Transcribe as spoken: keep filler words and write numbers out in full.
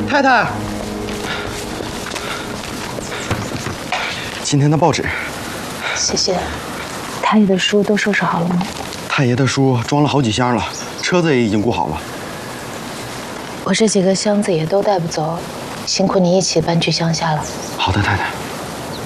太太，今天的报纸。 谢谢。太爷的书都收拾好了吗？ 太爷的书装了好几箱了，车子也已经雇好了。 我这几个箱子也都带不走，辛苦你一起搬去乡下了。 好的，太太。